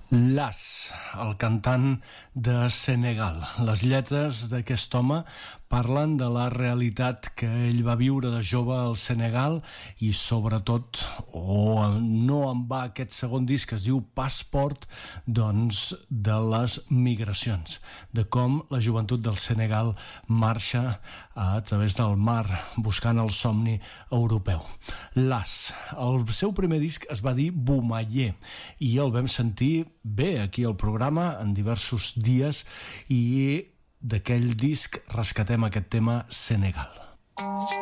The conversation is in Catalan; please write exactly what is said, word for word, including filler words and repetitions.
Las, el cantant de Senegal. Les lletres d'aquest home parlen de la realitat que ell va viure de jove al Senegal i sobretot, o no en va aquest segon disc que es diu Passport, doncs de les migracions, de com la joventut del Senegal marxa a través del mar buscant el somni europeu. Las, el seu primer disc es va dir Boumaye i el vam sentir bé aquí al programa en diversos dies i d'aquell disc rescatem aquest tema Senegal.